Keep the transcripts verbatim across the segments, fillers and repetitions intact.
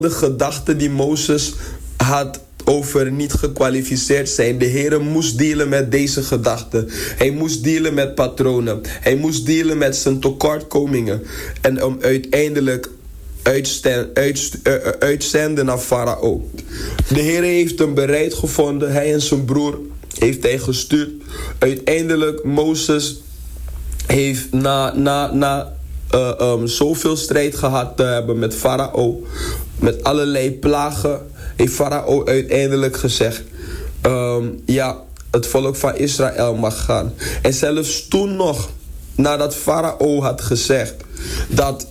de gedachten die Mozes had over niet gekwalificeerd zijn. De Heere moest dealen met deze gedachten. Hij moest dealen met patronen. Hij moest dealen met zijn tekortkomingen. En om uiteindelijk uitsten, uit, uh, uitzenden naar Farao. De Heere heeft hem bereid gevonden. Hij en zijn broer heeft hij gestuurd. Uiteindelijk Mozes heeft na, na, na uh, um, zoveel strijd gehad te hebben met Farao, met allerlei plagen, heeft Farao uiteindelijk gezegd, um, ja, het volk van Israël mag gaan. En zelfs toen nog, nadat Farao had gezegd dat,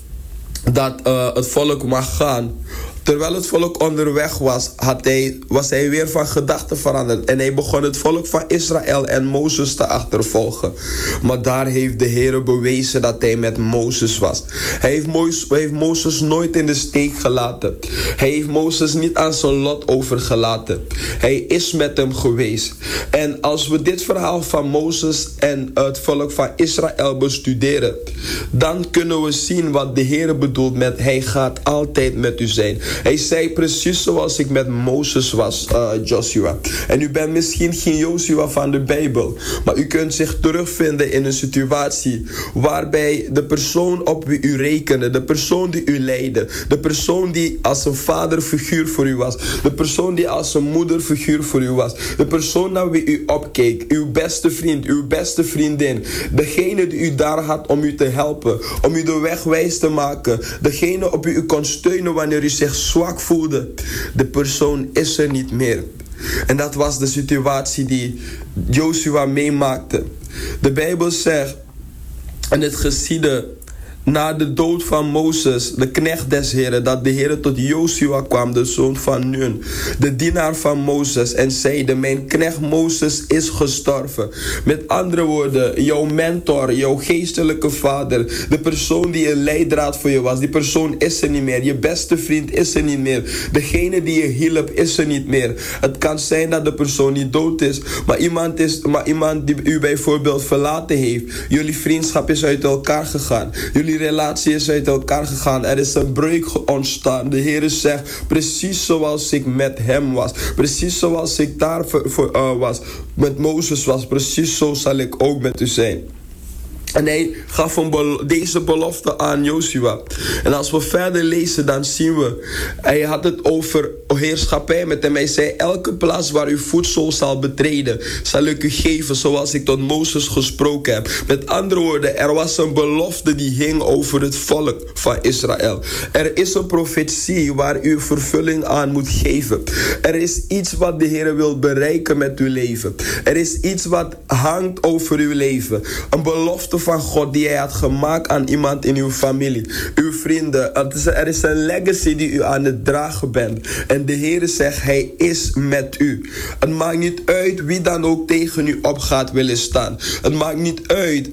dat uh, het volk mag gaan, terwijl het volk onderweg was, had hij, was hij weer van gedachten veranderd. En hij begon het volk van Israël en Mozes te achtervolgen. Maar daar heeft de Heer bewezen dat hij met Mozes was. Hij heeft, Mozes, hij heeft Mozes nooit in de steek gelaten. Hij heeft Mozes niet aan zijn lot overgelaten. Hij is met hem geweest. En als we dit verhaal van Mozes en het volk van Israël bestuderen, dan kunnen we zien wat de Heer bedoelt met hij gaat altijd met u zijn. Hij zei precies zoals ik met Mozes was, uh, Joshua. En u bent misschien geen Joshua van de Bijbel, maar u kunt zich terugvinden in een situatie waarbij de persoon op wie u rekende, de persoon die u leidde, de persoon die als een vaderfiguur voor u was, de persoon die als een moederfiguur voor u was, de persoon naar wie u opkeek, uw beste vriend, uw beste vriendin, degene die u daar had om u te helpen, om u de weg wijs te maken, degene op wie u kon steunen wanneer u zich zwak voelde, de persoon is er niet meer. En dat was de situatie die Joshua meemaakte. De Bijbel zegt, en het geschiedde na de dood van Mozes, de knecht des Heren, dat de Heer tot Joshua kwam, de zoon van Nun, de dienaar van Mozes, en zeide, mijn knecht Mozes is gestorven. Met andere woorden, jouw mentor, jouw geestelijke vader, de persoon die een leidraad voor je was, die persoon is er niet meer. Je beste vriend is er niet meer. Degene die je hielp is er niet meer. Het kan zijn dat de persoon niet dood is, maar iemand, is, maar iemand die u bijvoorbeeld verlaten heeft. Jullie vriendschap is uit elkaar gegaan. Jullie Die relatie is uit elkaar gegaan. Er is een breuk ontstaan. De Heer zegt, precies zoals ik met hem was, precies zoals ik daar voor, voor, uh, was, met Mozes was, precies zo zal ik ook met u zijn. En hij gaf een belo- deze belofte aan Joshua. En als we verder lezen, dan zien we, hij had het over heerschappij met hem. Hij zei, elke plaats waar uw voedsel zal betreden, zal ik u geven zoals ik tot Mozes gesproken heb. Met andere woorden, er was een belofte die hing over het volk van Israël. Er is een profetie waar u vervulling aan moet geven. Er is iets wat de Heer wil bereiken met uw leven. Er is iets wat hangt over uw leven. Een belofte van God die hij had gemaakt aan iemand in uw familie, uw vrienden. Er is een legacy die u aan het dragen bent. En de Heer zegt, hij is met u. Het maakt niet uit wie dan ook tegen u op gaat willen staan. Het maakt niet uit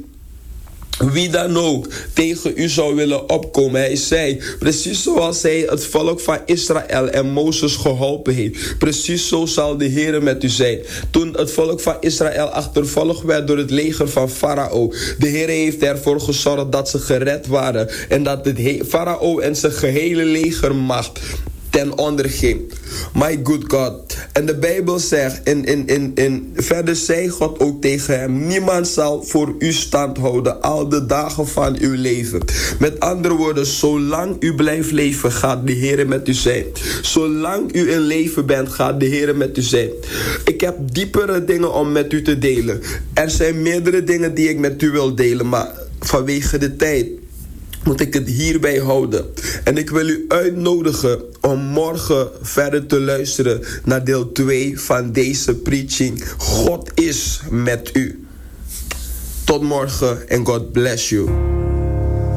wie dan ook tegen u zou willen opkomen. Hij zei, precies zoals hij het volk van Israël en Mozes geholpen heeft, precies zo zal de Heer met u zijn. Toen het volk van Israël achtervolgd werd door het leger van Farao, de Heer heeft ervoor gezorgd dat ze gered waren en dat het he- Farao en zijn gehele legermacht ten onder ging. My good God. En de Bijbel zegt, in, in, in, in, verder zei God ook tegen hem, niemand zal voor u stand houden al de dagen van uw leven. Met andere woorden, zolang u blijft leven, gaat de Heer met u zijn. Zolang u in leven bent, gaat de Heer met u zijn. Ik heb diepere dingen om met u te delen. Er zijn meerdere dingen die ik met u wil delen, maar vanwege de tijd moet ik het hierbij houden. En ik wil u uitnodigen om morgen verder te luisteren naar deel twee van deze preaching. God is met u. Tot morgen en God bless you.